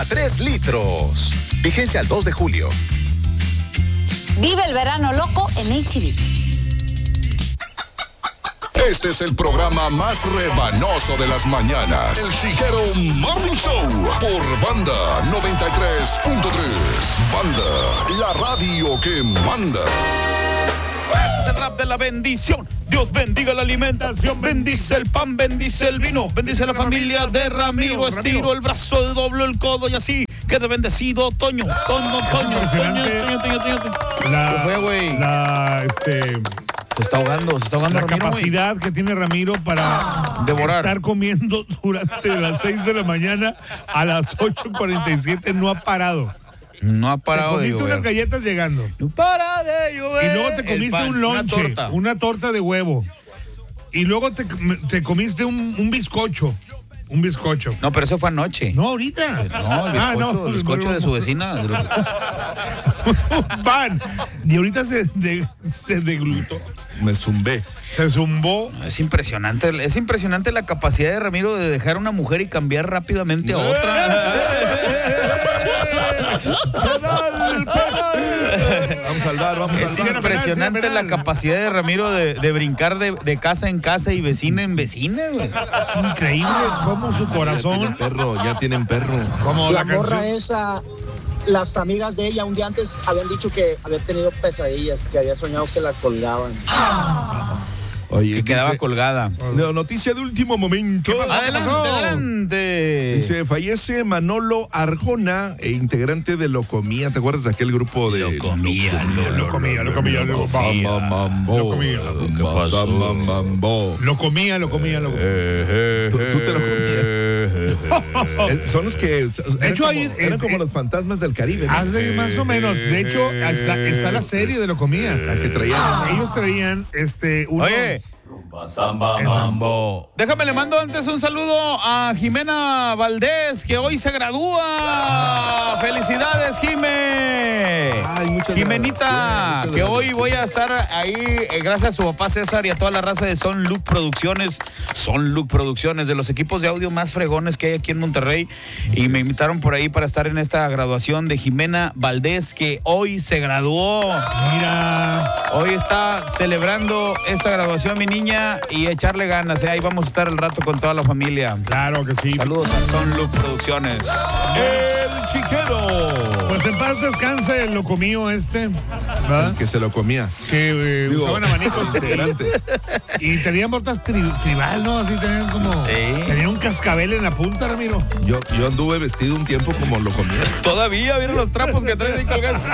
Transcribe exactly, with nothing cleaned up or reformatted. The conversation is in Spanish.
tres litros. Vigencia al dos de julio. Vive el verano loco en H E B. Este es el programa más rebanoso de las mañanas. El Chiquero Morning Show por Banda noventa y tres punto tres. Banda, la radio que manda. El rap de la bendición. Dios bendiga la alimentación, bendice el pan, bendice el vino, bendice la familia de Ramiro. Estiro el brazo, doblo el codo y así quede bendecido. Toño, Toño, Toño, Toño, Toño, Toño, Toño. La, ¿Qué fue, güey? La, este... Se está ahogando, se está ahogando La Ramiro, capacidad wey. que tiene Ramiro para devorar, estar comiendo durante las seis de la mañana a las ocho cuarenta y siete no ha parado. No ha parado te de comiste llover. unas galletas llegando. No para de llover. Y luego te comiste pan, un lonche, una torta. una torta de huevo. Y luego te, te comiste un, un bizcocho. Un bizcocho. No, pero eso fue anoche. No, ahorita. No, el bizcocho, Ah, no, el bizcocho no, de su vecina. Pan. Y ahorita se, de, se deglutó. Me zumbé. Se zumbó. Es impresionante, es impresionante la capacidad de Ramiro de dejar a una mujer y cambiar rápidamente a otra. ¡Penal, penal! Vamos al bar, vamos Es al bar. impresionante penal, la penal. capacidad de Ramiro de, de brincar de, de casa en casa y vecina en vecina, güey. Es increíble cómo su Ya corazón, tienen perro, ya tienen perro. como La la morra canción. esa, las amigas de ella un día antes habían dicho que había tenido pesadillas, que había soñado que la colgaban. Oye, Que quedaba dice- colgada. No, noticia de último momento. Adelante, adelante. Dice, fallece Manolo Arjona, e integrante de Locomía. ¿Te acuerdas de aquel grupo de Locomía, Locomía, Lo comía, lo comía, lo comía. Mamambo. Lo comía. ¿Qué pasó? Mamambo. Lo comía, lo comía, lo comía. ¿Tú, tú te lo comías? Eh, Son los que eran, hecho, como, ahí eran es- como los fantasmas del Caribe, ¿no? Haz de más o menos. De hecho, está, está la serie de Lo comía. La que traían. Ellos traían este unos. Oye, Mambo. Déjame, le mando antes un saludo a Jimena Valdés, que hoy se gradúa. ¡Felicidades, Jime! Ay, muchas Jimenita, gracias, muchas que hoy gracias. voy a estar ahí eh, gracias a su papá César y a toda la raza de Son Look Producciones. Son Look Producciones, de los equipos de audio más fregones que hay aquí en Monterrey. Y me invitaron por ahí para estar en esta graduación de Jimena Valdés, que hoy se graduó. Mira. Hoy está celebrando esta graduación mi niña y echarle ganas, ¿eh? Ahí vamos a estar el rato con toda la familia. Claro que sí. Saludos a Son Look Producciones. El Chiquero. Pues en paz descanse el locomío este, ¿verdad? Que se lo comía. Que eh, Digo, usaban abanicos integrante. y tenían botas tri- tribal, ¿no? Así tenían como. Sí. Tenían un cascabel en la punta, Ramiro. Yo, yo anduve vestido un tiempo como lo comía. Todavía vieron los trapos que traen ahí colgados.